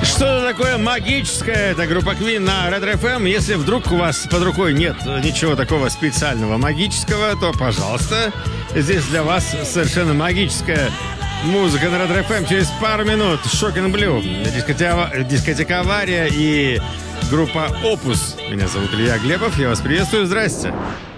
Что такое магическое? Это группа Queen на Red FM. Если вдруг у вас под рукой нет ничего такого специального магического, то, пожалуйста, здесь для вас совершенно магическая музыка на Red FM. Через пару минут Shocking Blue, дискотека Авария и группа Opus. Меня зовут Илья Глебов, я вас приветствую, здрасте.